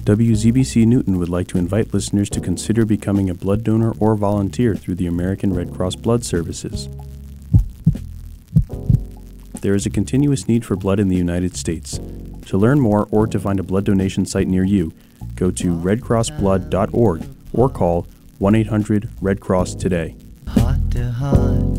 WZBC Newton would like to invite listeners to consider becoming a blood donor or volunteer through the American Red Cross Blood Services. There is a continuous need for blood in the United States. To learn more or to find a blood donation site near you, go to redcrossblood.org or call 1-800-RED-CROSS today. Heart to heart.